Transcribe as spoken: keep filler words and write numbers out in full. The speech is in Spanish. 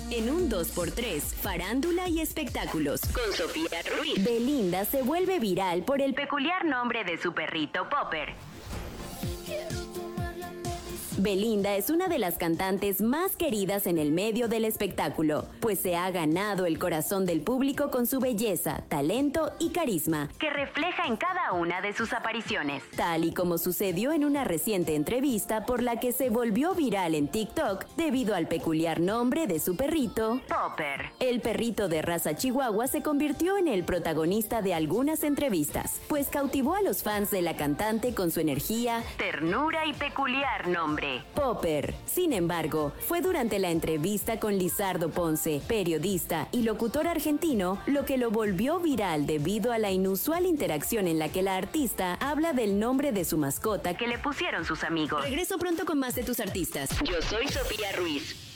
En un dos por tres, farándula y espectáculos. Con Sofía Ruiz. Belinda se vuelve viral por el peculiar nombre de su perrito Popper. Belinda es una de las cantantes más queridas en el medio del espectáculo, pues se ha ganado el corazón del público con su belleza, talento y carisma, que refleja en cada una de sus apariciones. Tal y como sucedió en una reciente entrevista por la que se volvió viral en TikTok debido al peculiar nombre de su perrito, Popper. El perrito de raza chihuahua se convirtió en el protagonista de algunas entrevistas, pues cautivó a los fans de la cantante con su energía, ternura y peculiar nombre, Popper. Sin embargo, fue durante la entrevista con Lizardo Ponce, periodista y locutor argentino, lo que lo volvió viral debido a la inusual interacción en la que la artista habla del nombre de su mascota que le pusieron sus amigos. Regreso pronto con más de tus artistas. Yo soy Sofía Ruiz.